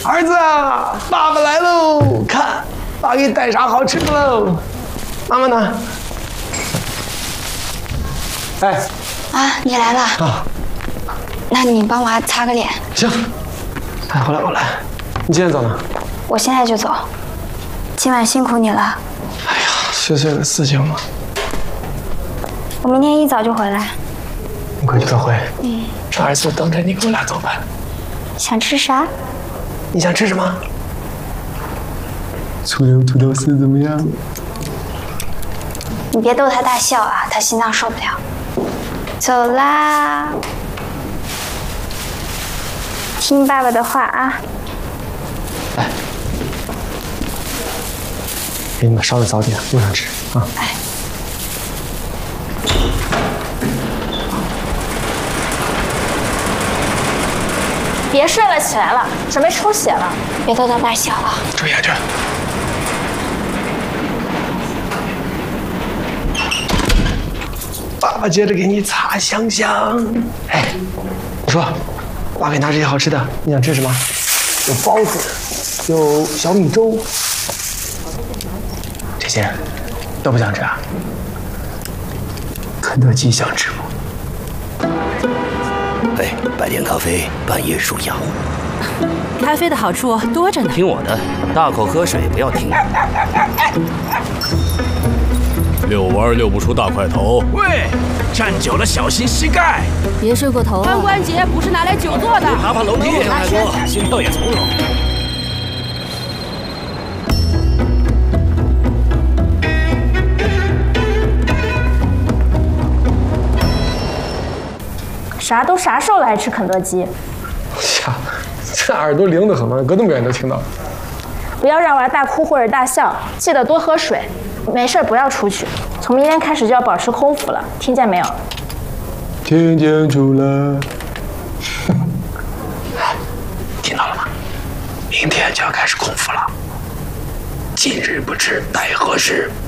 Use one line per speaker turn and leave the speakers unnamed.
儿子啊，爸爸来喽！看，爸给你带啥好吃的喽。妈妈呢？哎，
啊，你来了
啊，
那你帮我擦个脸。
行。哎，我来。你几点走呢？
我现在就走。今晚辛苦你了。
哎呀，碎碎的事情嘛。
我明天一早就回来。
你快去快回。儿子等着你给我俩做饭。
想吃啥？
你想吃什么？醋溜土豆丝怎么样？
你别逗他大笑啊，他心脏受不了。走啦，听爸爸的话啊。
来，给你们烧的早点，路上吃啊。
哎。
别睡了，起来了，准备出血了。
别逗他大笑啊！
注意安全。爸爸接着给你擦香香。哎，你说，爸给你拿这些好吃的，你想吃什么？有包子，有小米粥，这些都不想吃啊？肯德基想吃吗？
哎，白点咖啡，半夜舒压。
咖啡的好处多着呢。
听我的，大口喝水，不要停。
遛弯遛不出大块头。
喂，站久了小心膝盖。
别睡过头啊！
髋关节不是拿来久坐的。
爬楼梯想太多，心跳也从容。
啥都啥时候来吃肯德基？
呀，这耳朵灵得很嘛，隔那么远都听到。
不要让娃大哭或者大笑，记得多喝水。没事不要出去。从明天开始就要保持空腹了，听见没有？
听清楚了。听到了吗？明天就要开始空腹了。今日不吃待何时？